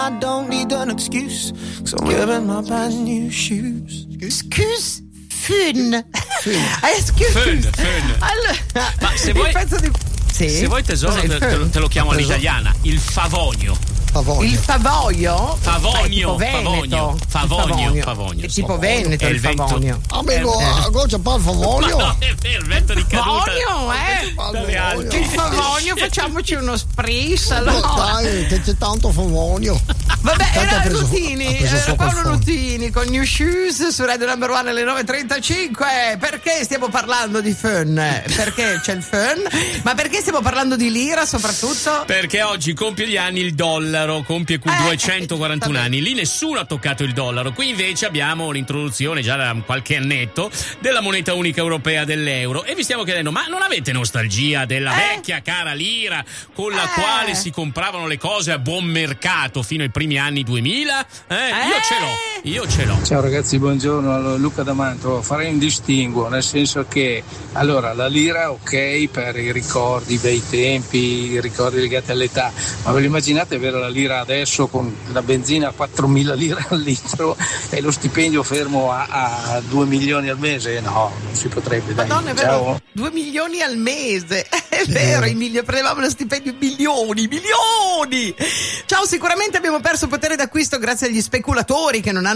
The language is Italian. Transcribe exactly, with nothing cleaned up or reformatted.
I don't need an excuse, so I'm wearing my brand new shoes. Excuse? Fun. Fun. Eh, scusa. Fun, fun. Allora, Ma se il vuoi, pezzo di... sì? se vuoi tesoro Cos'è il te, te lo- fun? te lo chiamo Tesoro. all'italiana, il favonio. Favonio. Il Favonio? Favonio, Ah, è tipo Favonio, Veneto. Favonio, Il Favonio, È sì. tipo Favonio. Veneto È il il vento. Favonio. Amico, Eh. cosa c'è il Ma favonio? no, è vero, il vento di caduta. Favonio, eh? dalle Alpi. Il Favonio, facciamoci uno spritz allora. Dai, che c'è tanto favonio. Vabbè, Tanto era ha preso- Nutini, ha preso era fuoco Paolo il phone. Nutini con New Shoes su Radio Number One alle nove e trentacinque. Perché stiamo parlando di fun? Perché c'è il fun? Ma perché stiamo parlando di lira soprattutto? Perché oggi compie gli anni il dollaro, compie Eh, duecentoquarantuno esattamente. anni. Lì nessuno ha toccato il dollaro. Qui invece abbiamo l'introduzione già da qualche annetto della moneta unica europea dell'euro. E vi stiamo chiedendo: ma non avete nostalgia della Eh? vecchia cara lira con la Eh. quale si compravano le cose a buon mercato fino ai primi anni duemila? Eh, io ce l'ho, io ce l'ho. Ciao ragazzi, buongiorno, allora, Luca da Mantova. Farei un distinguo, nel senso che allora la lira ok per i ricordi, i bei tempi, i ricordi legati all'età, ma ve lo immaginate avere la lira adesso con la benzina a quattromila lire al litro e lo stipendio fermo a, a due milioni al mese? No, non si potrebbe, dai. Madonna, è vero, Ciao. due milioni al mese, è vero, i mili- prendevamo lo stipendio milioni, milioni. Ciao, sicuramente abbiamo perso potere d'acquisto grazie agli speculatori che non hanno